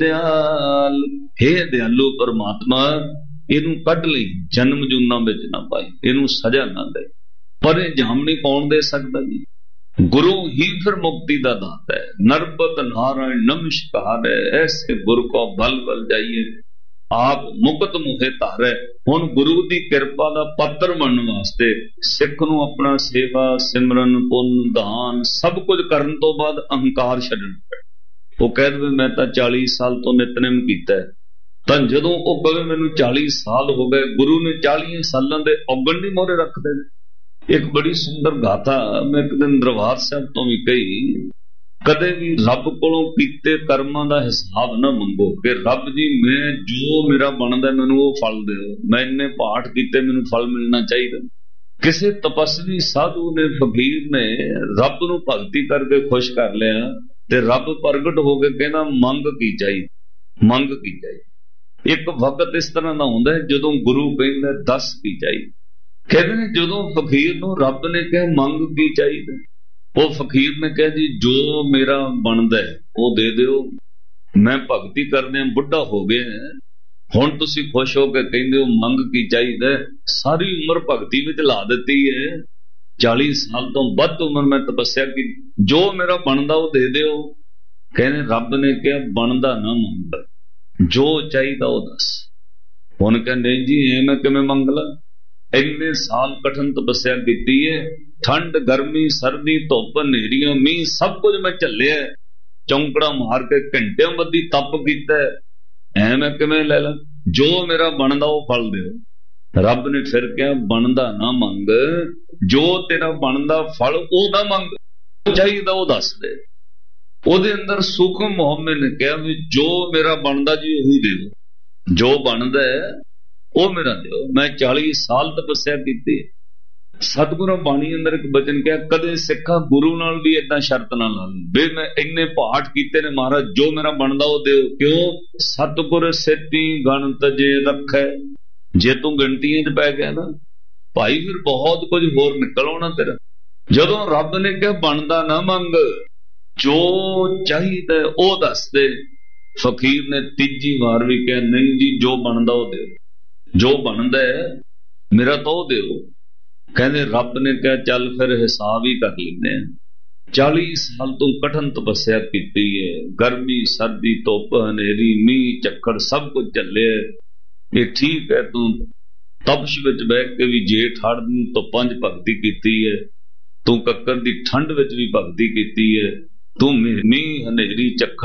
दयाल हे दयालु परमात्मा इनू कढ लई, जन्म जूना विच ना पाई, इनू सजा ना दे। पर ये जामनी कौन दे सकता जी? गुरु ही फिर मुक्ति का दाता है। नरपत नारायण नमस्कार है, ऐसे गुरु को बल बल जाइए आप मुकत मुहे धारे। हुण गुरु की कृपा का पात्र बनने वास्ते सिख नूं अपना सेवा सिमरन पुन दान सब कुछ करन तो बाद अहंकार छड्डण पैंदा। वो कह दे मैं तो 40 साल तो नितनेम कीता है, तां जदों वो कहे मैनूं 40 साल हो गए, गुरु ने 40 सालों के औगण नहीं मोहरे रखते। एक बड़ी सुंदर गाथा मैं एक दिन दरबार साहब तो भी कही, कदे भी रब कोलों कीते कर्मां दा हिसाब ना मंगो कि रब जी मैं जो मेरा बनदा मैनूं वो फल दिओ, मैं इन्ने पाठ कीते मैनूं फल मिलना चाहिए। किसी तपस्वी साधु ने फकीर ने रब नूं भगती करके खुश कर लिया ते रब प्रगट हो के कहना मंग की चाहिए, मंग की चाहिए। एक वक्त इस तरह का हुंदा है जदों गुरु कहंदा दस की चाहिए। कहते ने जदों फकीर नूं रब ने कहा मंग की चाहिए, वो फकीर ने कहा जी जो मेरा बनदा है वो दे दिओ, मैं भगती करने बुढ़ा हो गया है, हुण तुसीं खुश हो के कहंदे हो मंग की चाहिए। सारी उम्र भगती विच ला दित्ती है, 40 साल तो वध उम्र मैं तपस्या की, जो मेरा बनदा वो दे दिओ। कहने रब ने कहा बनदा ना मंग, जो चाहिए वो दस। हुण कहंदे नहीं जी ए मैं किवें मंग ला, इन्ने साल कठिन तपस्या की है, ठंड गर्मी सर्दी धुप नेरियां मीह सब कुछ मैं झल्लिया, चौंकड़ा मार के घंटियां बदी तप कीता, ऐ मैं किवें लै ला, जो मेरा बनदा वो फल दिओ। रब ने फिर कहा बनदा ना मंग, जो तेरा बनदा फल ओ ना मंग, चाहिए वो दस दे। ओदे अंदर सूखम मुहम्मद ने कहा भी जो मेरा बनदा जी वही दिओ, जो बनदा है वो मेरा दिओ। मैं 40 साल तपस्या की। सतगुरु बाणी अंदर एक बचन क्या, कदे सिखा गुरु नाल भी इदा शर्त ना ला वे मैं इन्ने पाठ कीते ने महाराज जो मेरा बनदा वो दिओ। क्यों? सतगुर सेती गणत जे रखे, जे तू गिनतियां च पै गया ना भाई फिर बहुत कुछ होर निकल आना तेरा। जदों रब ने कहा बनदा ना मंग, जो चाहिए वो दस दे। फकीर ने तीजी बार भी कहा नहीं जी जो बनदा वो दिओ, जो बनदा है मेरा तो वो दिओ। कहते रब ने कहा चल फिर हिसाब ही कर लेने। 40 साल तू कठिन तपस्या की है, गर्मी सर्दी धुप हनेरी मीह झक्कड़ सब कुछ झले, ये ठीक है तू तपश विच बह के भी जेठ हाड़ धुप्पां च भगती की है, तू कक्कर दी ठंड विच भी भगती की है, तू मीह हनेरी झक्कड़